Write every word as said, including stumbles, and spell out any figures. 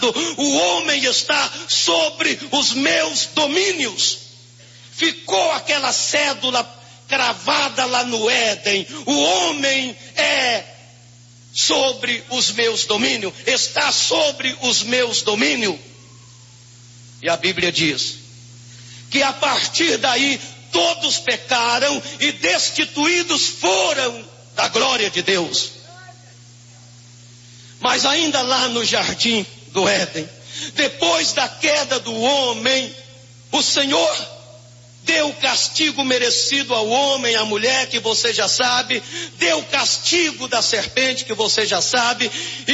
o homem está sobre os meus domínios. Ficou aquela cédula cravada lá no Éden: o homem é sobre os meus domínios, está sobre os meus domínios. E a Bíblia diz que a partir daí todos pecaram e destituídos foram da glória de Deus. Mas ainda lá no jardim do Éden, depois da queda do homem, o Senhor deu o castigo merecido ao homem, à mulher, que você já sabe, deu o castigo da serpente, que você já sabe, e